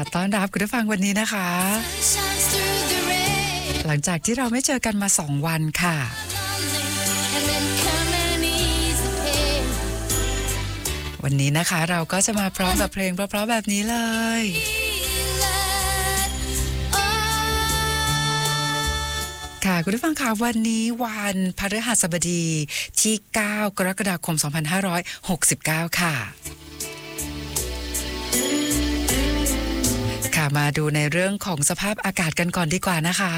ต้อนรับคุณผู้ฟังวันนี้นะคะหลังจากที่เราไม่เจอกันมา2 วันค่ะวันนี้นะคะเราก็จะมาพร้อมกับเพลงเพราะๆแบบนี้เลยค่ะคุณผู้ฟังค่ะวันนี้วันพฤหัสบดีที่9 กรกฎาคม 2569 ค่ะมาดูในเรื่องของสภาพอากาศกันก่อนดีกว่านะคะ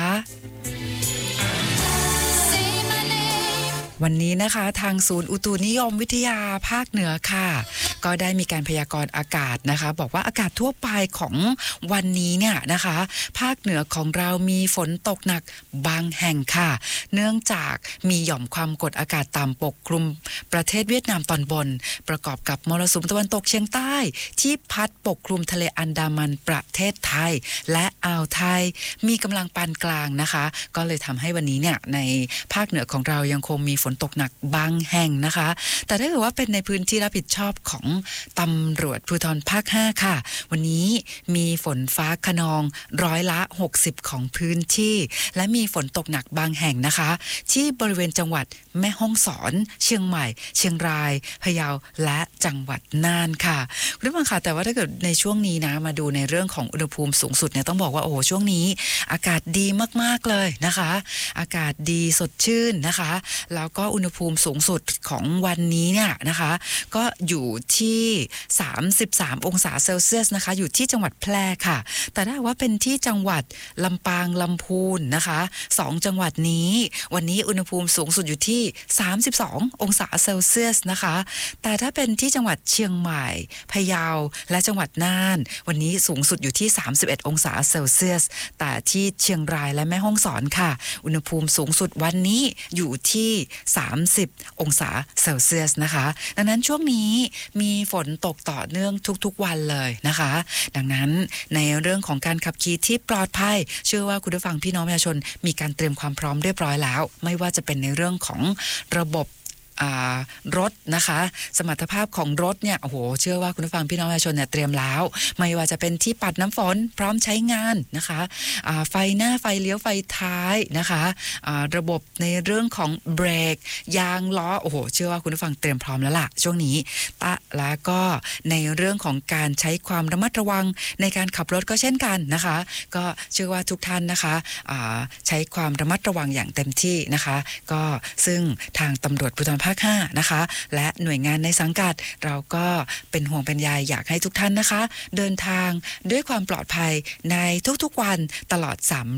วันนี้นะคะทางศูนย์อุตุนิยมวิทยาภาคเหนือค่ะก็ได้มีการพยากรณ์อากาศนะคะบอกว่าอากาศทั่วไปของวันนี้เนี่ยนะคะภาคเหนือของเรามีฝนตกหนักบางแห่งค่ะเนื่องจากมีหย่อมความกดอากาศต่ำปกคลุมประเทศเวียดนามตอนบนประกอบกับมรสุมตะวันตกเฉียงใต้ที่พัดปกคลุมทะเลอันดามันประเทศไทยและอ่าวไทยมีกำลังปานกลางนะคะก็เลยทำให้วันนี้เนี่ยในภาคเหนือของเรายังคงมีฝนตกหนักบางแห่งนะคะแต่ถ้าเกิดว่าเป็นในพื้นที่รับผิดชอบของตำรวจภูธรภาค5ค่ะวันนี้มีฝนฟ้าคะนอง60%ของพื้นที่และมีฝนตกหนักบางแห่งนะคะที่บริเวณจังหวัดแม่ฮ่องสอนเชียงใหม่เชียงรายพะเยาและจังหวัดน่านค่ะคุณผู้ฟังค่ะแต่ว่าถ้าเกิดในช่วงนี้นะมาดูในเรื่องของอุณหภูมิสูงสุดเนี่ยต้องบอกว่าโอ้ช่วงนี้อากาศดีมากๆเลยนะคะอากาศดีสดชื่นนะคะแล้วก็อุณหภูมิสูงสุดของวันนี้เนี่ยนะคะก็อยู่ที่33 องศาเซลเซียสนะคะอยู่ที่จังหวัดแพร่ค่ะแต่ถ้าว่าเป็นที่จังหวัดลำปางลำพูนนะคะ2จังหวัดนี้วันนี้อุณหภูมิสูงสุดอยู่ที่32 องศาเซลเซียสนะคะแต่ถ้าเป็นที่จังหวัดเชียงใหม่พะเยาและจังหวัดน่านวันนี้สูงสุดอยู่ที่31 องศาเซลเซียสแต่ที่เชียงรายและแม่ฮ่องสอนค่ะอุณหภูมิสูงสุดวันนี้อยู่ที่30 องศาเซลเซียสนะคะดังนั้นช่วงนี้มีฝนตกต่อเนื่องทุกๆวันเลยนะคะดังนั้นในเรื่องของการขับขี่ที่ปลอดภัยเชื่อว่าคุณผู้ฟังพี่น้องประชาชนมีการเตรียมความพร้อมเรียบร้อยแล้วไม่ว่าจะเป็นในเรื่องของระบบรถนะคะสมรรถภาพของรถเนี่ยโอ้โหเชื่อว่าคุณผู้ฟังพี่น้องประชาชนเนี่ยเตรียมแล้วไม่ว่าจะเป็นที่ปัดน้ำฝนพร้อมใช้งานนะคะไฟหน้าไฟเลี้ยวไฟท้ายนะคะระบบในเรื่องของเบรกยางล้อโอ้โหเชื่อว่าคุณผู้ฟังเตรียมพร้อมแล้วล่ะช่วงนี้แล้วก็ในเรื่องของการใช้ความระมัดระวังในการขับรถก็เช่นกันนะคะก็เชื่อว่าทุกท่านนะคะใช้ความระมัดระวังอย่างเต็มที่นะคะก็ซึ่งทางตำรวจภูธรภาค5นะคะและหน่วยงานในสังกัดเราก็เป็นห่วงเป็นใยอยากให้ทุกท่านนะคะเดินทางด้วยความปลอดภัยในทุกๆวันตลอด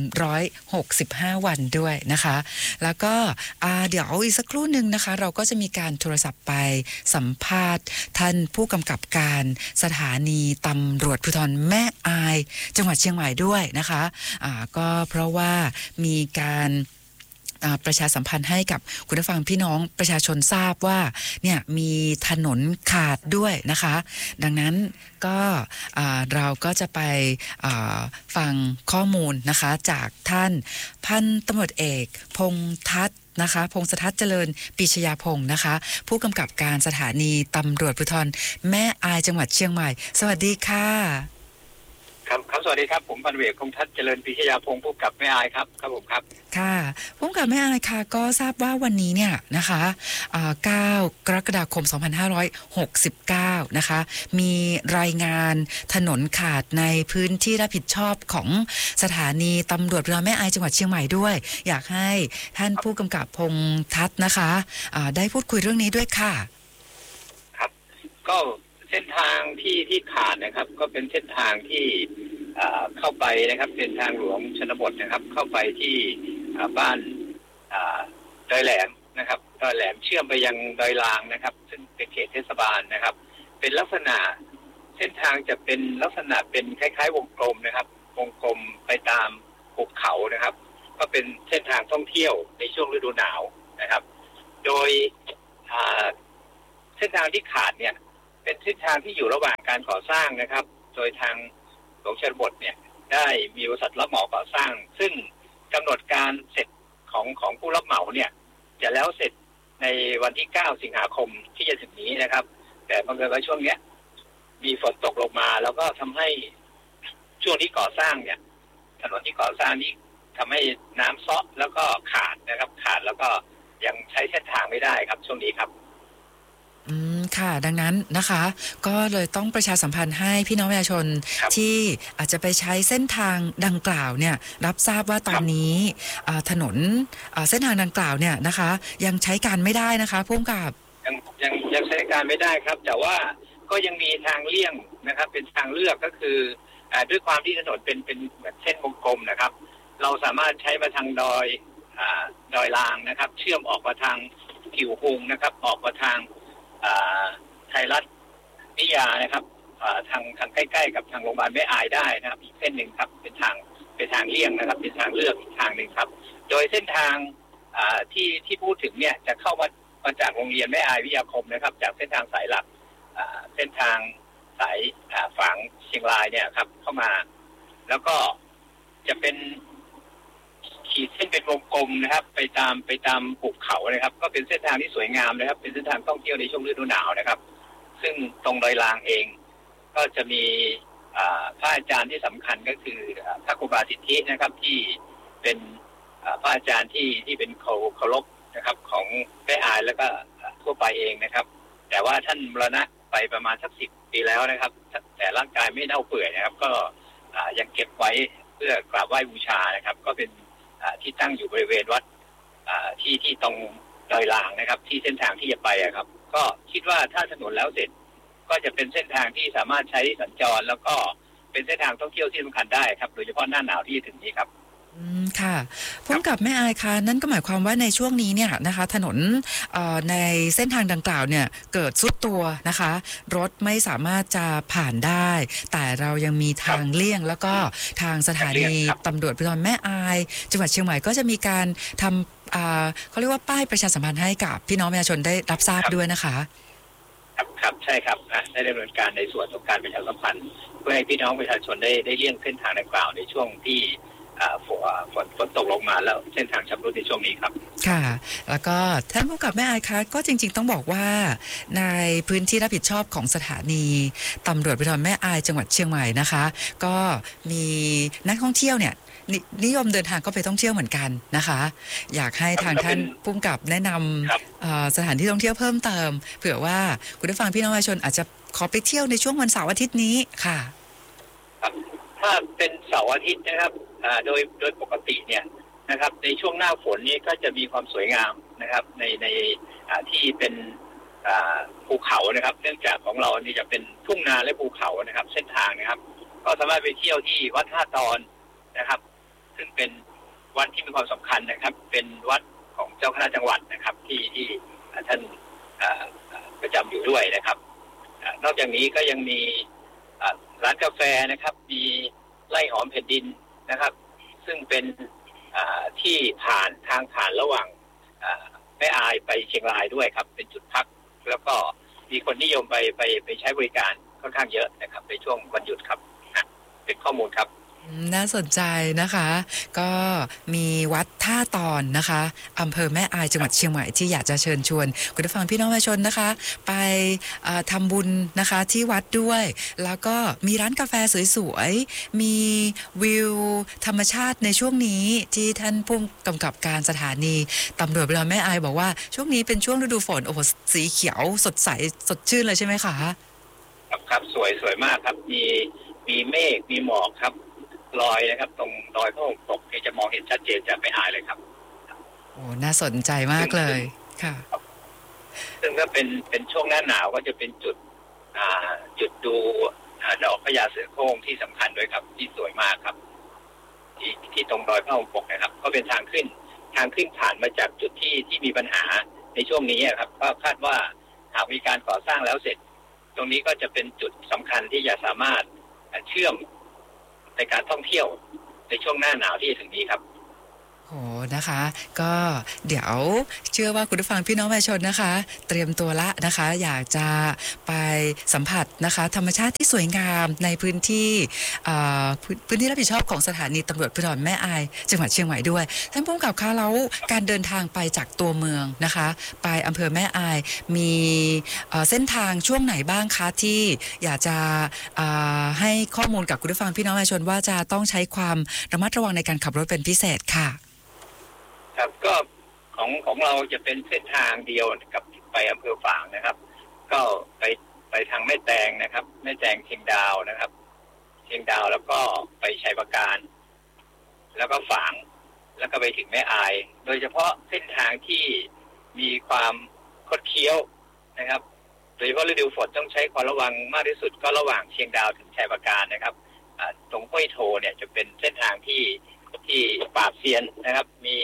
365วันด้วยนะคะแล้วก็เดี๋ยวอีกสักครู่นึงนะคะเราก็จะมีการโทรศัพท์ไปสัมภาษณ์ท่านผู้กำกับการสถานีตำรวจภูธรแม่อายจังหวัดเชียงใหม่ด้วยนะคะก็เพราะว่ามีการประชาสัมพันธ์ให้กับคุณผู้ฟังพี่น้องประชาชนทราบว่าเนี่ยมีถนนขาดด้วยนะคะดังนั้นก็เราก็จะไปฟังข้อมูลนะคะจากท่านพันตำรวจเอกพงษ์ทัศน์นะคะพงศทัศน์เจริญปิชยาพงศ์นะคะผู้กำกับการสถานีตำรวจภูธรแม่อายจังหวัดเชียงใหม่สวัสดีค่ะครับสวัสดีครับผมพันเวกพงษ์ทัศน์เจริญปิชยาพงศ์ผู้กำกับแม่อายครับครับผมครับค่ะผู้กำกับแม่อายค่ะก็ทราบว่าวันนี้เนี่ยนะคะ9 กรกฎาคม 2569นะคะมีรายงานถนนขาดในพื้นที่รับผิดชอบของสถานีตำรวจภูธรแม่อายจังหวัดเชียงใหม่ด้วยอยากให้ท่านผู้กำกับพงษ์ทัศน์นะคะได้พูดคุยเรื่องนี้ด้วยค่ะครับก็เส้นทางที่ขาดนะครับก็เป็นเส้นทางที่เข้าไปนะครับเป็นทางหลวงชนบทนะครับเข้าไปที่บ้านดอยแหลมนะครับดอยแหลมเชื่อมไปยังดอยลางนะครับซึ่งเป็นเขตเทศบาลนะครับเป็นลักษณะเส้นทางจะเป็นลักษณะเป็นคล้ายๆวงกลมนะครับวงกลมไปตามภูเขานะครับก็เป็นเส้นทางท่องเที่ยวในช่วงฤดูหนาวนะครับโดยเส้นทางที่ขาดเนี่ยเป็นเส้นทางที่อยู่ระหว่างการก่อสร้างนะครับโดยทางหลวงชนบทเนี่ยได้มีบริษัทรับเหมาก่อสร้างซึ่งกำหนดการเสร็จของผู้รับเหมาเนี่ยจะแล้วเสร็จในวันที่9 สิงหาคมที่จะถึงนี้นะครับแต่บังเอิญว่าช่วงเนี้ยมีฝนตกลงมาแล้วก็ทำให้ช่ที่ก่อสร้างเนี่ยถนนที่ก่อสร้างนี้ทำให้น้ำเซาะแล้วก็ขาดนะครับขาดแล้วก็ยังใช้เส้นทางไม่ได้ครับช่วงนี้ครับค่ะดังนั้นนะคะก็เลยต้องประชาสัมพันธ์ให้พี่น้องประชาชนที่อาจจะไปใช้เส้นทางดังกล่าวเนี่ยรับทราบว่าตอนนี้ถนนเส้นทางดังกล่าวเนี่ยนะคะยังใช้การไม่ได้นะคะผู้กำกับยังใช้การไม่ได้ครับแต่ว่าก็ยังมีทางเลี่ยงนะครับเป็นทางเลือกก็คือด้วยความที่ถนนเป็นเหมือนเส้นวงกลมนะครับเราสามารถใช้มาทางดอยลางนะครับเชื่อมออกมาทางผิวหุงนะครับออกมาทางไทยรัฐวิทยานะครับทางใกล้ๆกับทางโรงพยาบาลแม่อายได้นะครับอีกเส้นหนึ่งครับเป็นทางเลี่ยงนะครับเป็นทางเลือกอีกทางหนึ่งครับโดยเส้นทางที่พูดถึงเนี่ยจะเข้ามาจากโรงเรียนแม่อายวิทยาคมนะครับจากเส้นทางสายหลักเส้นทางสายฝางเชียงรายเนี่ยครับเข้ามาแล้วก็จะเป็นขีดเส้นเป็นวงกลมนะครับไปตามภูเขานะครับก็เป็นเส้นทางที่สวยงามนะครับเป็นเส้นทางท่องเที่ยวในช่วงฤดูหนาวนะครับซึ่งตรงดอยลางเองก็จะมีพระอาจารย์ที่สำคัญก็คือพระครูบาสิทธินะครับที่เป็นพระอาจารย์ที่เป็นเคารพนะครับของแม่อายแล้วก็ทั่วไปเองนะครับแต่ว่าท่านมรณะไปประมาณสัก10 ปีแล้วนะครับแต่ร่างกายไม่เน่าเปื่อยนะครับก็ยังเก็บไว้เพื่อกราบไหว้บูชานะครับก็เป็นที่ตั้งอยู่บริเวณวัดที่ตรงดอยลางนะครับที่เส้นทางที่จะไปครับก็คิดว่าถ้าถนนแล้วเสร็จก็จะเป็นเส้นทางที่สามารถใช้สัญจรแล้วก็เป็นเส้นทางท่องเที่ยวที่สำคัญได้ครับโดยเฉพาะหน้าหนาวที่จะถึงนี้ครับค่ะพุ่งกับแม่อายคะนั่นก็หมายความว่าในช่วงนี้เนี่ยนะคะถนนในเส้นทางดังกล่าวเนี่ยเกิดทรุดตัวนะคะรถไม่สามารถจะผ่านได้แต่เรายังมีทางเลี่ยงแล้วก็ทางสถานีตำรวจภูธรแม่อายจังหวัดเชียงใหม่ก็จะมีการทำเขาเรียกว่าป้ายประชาสัมพันธ์ให้กับพี่น้องประชาชนได้รับทราบด้วยนะคะครับใช่ครับได้ดำเนินการในส่วนของการประชาสัมพันธ์เพื่อให้พี่น้องประชาชนได้เลี่ยงเส้นทางดังกล่าวในช่วงที่ฝนตกลงมาแล้วเส้นทางชำรุดในช่วงนี้ครับค่ะแล้วก็ท่านผู้กำกับแม่อายคะก็จริงๆต้องบอกว่าในพื้นที่รับผิดชอบของสถานีตำรวจภูธรแม่อายจังหวัดเชียงใหม่นะคะก็มีนักท่องเที่ยวเนี่ยนิยมเดินทางก็ไปท่องเที่ยวเหมือนกันนะคะอยากให้ทางท่านผู้กำกับแนะนำสถานที่ท่องเที่ยวเพิ่มเติมเผื่อว่าคุณผู้ฟังพี่น้องประชาชนอาจจะขอไปเที่ยวในช่วงวันเสาร์อาทิตย์นี้ค่ะถ้าเป็นเสาร์อาทิตย์นะครับโดยปกติเนี่ยนะครับในช่วงหน้าฝนนี้ก็จะมีความสวยงามนะครับในที่เป็นภูเขานะครับเนื่องจากของเรานี่จะเป็นทุ่งนาและภูเขานะครับเส้นทางนะครับก็สามารถไปเที่ยวที่วัดท่าตอนนะครับซึ่งเป็นวัดที่มีความสำคัญนะครับเป็นวัดของเจ้าคณะจังหวัดนะครับที่ท่านประจำอยู่ด้วยนะครับนอกจากนี้ก็ยังมีร้านกาแฟนะครับมีไร่หอมแผ่นดินนะครับซึ่งเป็นที่ทางผ่านระหว่างแม่อายไปเชียงรายด้วยครับเป็นจุดพักแล้วก็มีคนนิยมไปใช้บริการค่อนข้างเยอะนะครับในช่วงวันหยุดครับเป็นข้อมูลครับน่าสนใจนะคะก็มีวัดท่าตอนนะคะอำเภอแม่อายจังหวัดเชียงใหม่ที่อยากจะเชิญชวนคุณผู้ฟังพี่น้องประชาชนนะคะไปทำบุญนะคะที่วัดด้วยแล้วก็มีร้านกาแฟสวยๆมีวิวธรรมชาติในช่วงนี้ที่ท่านผู้กำกับการสถานีตำรวจภูธรแม่อายบอกว่าช่วงนี้เป็นช่วงฤดูฝนโอ้โหสีเขียวสดใสสดชื่นเลยใช่ไหมคะครับสวยมากครับมีเมฆมีหมอกครับลอยนะครับตรงดอยพระองค์ตกที่จะมองเห็นชัดเจนจะไม่อายเลยครับโอ้น่าสนใจมากเลยค่ะซึ่งถ้าเป็นช่วงหน้าหนาวก็จะเป็นจุดดูดอกพญาเสือโคร่งที่สำคัญด้วยครับที่สวยมากครับที่ตรงดอยพระองค์ตกนะครับก็เป็นทางขึ้นผ่านมาจากจุดที่มีปัญหาในช่วงนี้ครับก็คาดว่าหากมีการก่อสร้างแล้วเสร็จตรงนี้ก็จะเป็นจุดสำคัญที่จะสามารถเชื่อมในการท่องเที่ยวในช่วงหน้าหนาวที่ถึงนี้ครับโหโอ้นะคะก็เดี๋ยวเชื่อว่าคุณผู้ฟังพี่น้องประชาชนนะคะเตรียมตัวละนะคะอยากจะไปสัมผัสนะคะธรรมชาติที่สวยงามในพื้นที่พื้นที่รับผิดชอบของสถานีตำรวจภูธรแม่อายจังหวัดเชียงใหม่ด้วยท่านผู้กำกับคะแล้วการเดินทางไปจากตัวเมืองนะคะไปอำเภอแม่อายมีเส้นทางช่วงไหนบ้างคะที่อยากจะให้ข้อมูลกับคุณผู้ฟังพี่น้องประชาชนว่าจะต้องใช้ความระมัดระวังในการขับรถเป็นพิเศษค่ะครับก็ของเราจะเป็นเส้นทางเดียวกับไปอำเภอฝางนะครับก็ไปทางแม่แตงนะครับแม่แตงเชียงดาวนะครับเชียงดาวแล้วก็ไปชัยปราการแล้วก็ฝางแล้วก็ไปถึงแม่อายโดยเฉพาะเส้นทางที่มีความคดเคี้ยวนะครับโดยเฉพาะฤดูฝนต้องใช้ความระวังมากที่สุดก็ระหว่างเชียงดาวถึงชัยปราการนะครับตรงห้วยโทเนี่ยจะเป็นเส้นทางที่ปราบเซียนนะครับมี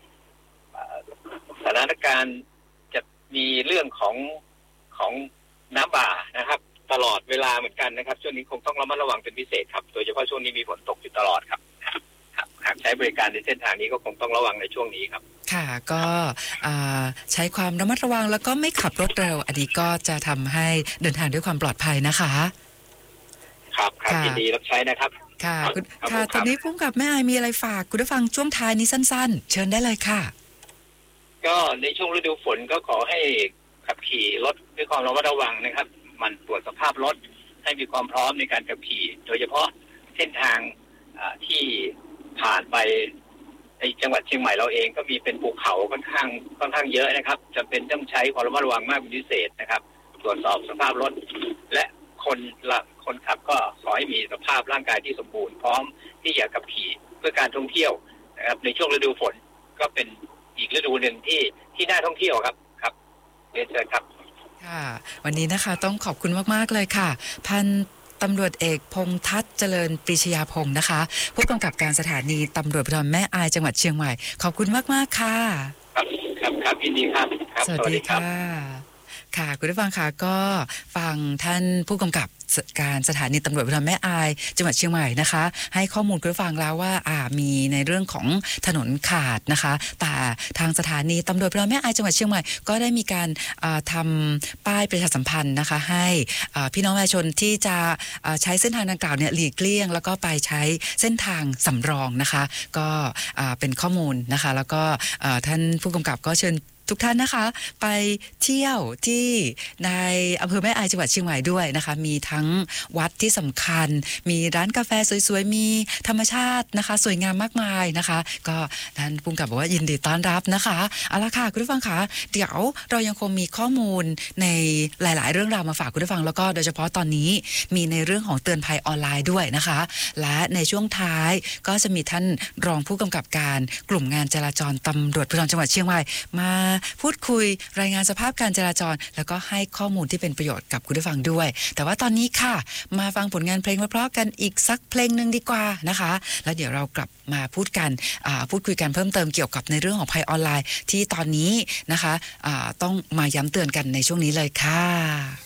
สถานการณ์จะมีเรื่องของน้ำบ่านะครับตลอดเวลาเหมือนกันนะครับช่วงนี้คงต้องระมัดระวังเป็นพิเศษครับโดยเฉพาะช่วงนี้มีฝนตกอยู่ตลอดครับหากใช้บริการในเส้นทางนี้ก็คงต้องระวังในช่วงนี้ครับค่ะก็ใช้ความระมัดระวังแล้วก็ไม่ขับรถเร็วอันนี้ก็จะทำให้เดินทางด้วยความปลอดภัยนะคะครับยินดีรับใช้นะครับค่ะค่ะตอนนี้ผู้กำกับแม่อายมีอะไรฝากคุณผู้ฟังช่วงท้ายนี้สั้นๆเชิญได้เลยค่ะก็ในช่วงฤดูฝนก็ขอให้ขับขี่รถด้วยความระมัดระวังนะครับมันตรวจสภาพรถให้มีความพร้อมในการขับขี่โดยเฉพาะเส้นทางที่ผ่านไปในจังหวัดเชียงใหม่เราเองก็มีเป็นภูเขาค่อนข้างเยอะนะครับจำเป็นต้องใช้ความระมัดระวังมากเป็นพิเศษนะครับตรวจสอบสภาพรถและคนขับก็ขอให้มีสภาพร่างกายที่สมบูรณ์พร้อมที่จะขับขี่เพื่อการท่องเที่ยวนะครับในช่วงฤดูฝนก็เป็นอีกฤดูหนึ่งที่น่าท่องเที่ยวครับเรียนเชิญครับค่ะวันนี้นะคะต้องขอบคุณมากๆเลยค่ะพันตำรวจเอกพงษ์ทัศน์เจริญปรีชยาพงศ์นะคะผู้กำกับการสถานีตำรวจภูธรแม่อายจังหวัดเชียงใหม่ขอบคุณมากๆค่ะครับยินดีครับสวัสดีค่ะค่ะคุณผู้ฟังค่ะก็ฟังท่านผู้กำกับการสถานีตำรวจภูธรแม่อายจังหวัดเชียงใหม่นะคะให้ข้อมูลคุณผู้ฟังแล้วว่ามีในเรื่องของถนนขาดนะคะแต่ทางสถานีตำรวจภูธรแม่อายจังหวัดเชียงใหม่ก็ได้มีการทำป้ายประชาสัมพันธ์นะคะให้พี่น้องประชาชนที่จะใช้เส้นทางดังกล่าวเนี่ยหลีกเลี่ยงแล้วก็ไปใช้เส้นทางสำรองนะคะก็เป็นข้อมูลนะคะแล้วก็ท่านผู้กำกับก็เชิญทุกท่านนะคะไปเที่ยวที่ในอำเภอแม่อายจังหวัดเชียงใหม่ด้วยนะคะมีทั้งวัดที่สำคัญมีร้านกาแฟสวยๆมีธรรมชาตินะคะสวยงามมากมายนะคะก็ท่านผู้กำกับบอกว่ายินดีต้อนรับนะคะเอาละค่ะคุณผู้ฟังคะเดี๋ยวเรายังคงมีข้อมูลในหลายๆเรื่องราวมาฝากคุณผู้ฟังแล้วก็โดยเฉพาะตอนนี้มีในเรื่องของเตือนภัยออนไลน์ด้วยนะคะและในช่วงท้ายก็จะมีท่านรองผู้กำกับการกลุ่มงานจราจรตำรวจภูธรจังหวัดเชียงใหม่มาพูดคุยรายงานสภาพการจราจรแล้วก็ให้ข้อมูลที่เป็นประโยชน์กับคุณผู้ฟังด้วยแต่ว่าตอนนี้ค่ะมาฟังผลงานเพลงเพราะๆกันอีกสักเพลงนึงดีกว่านะคะแล้วเดี๋ยวเรากลับมาพูดคุยกันเพิ่มเติมเกี่ยวกับในเรื่องของภัยออนไลน์ที่ตอนนี้นะคะต้องมาย้ำเตือนกันในช่วงนี้เลยค่ะ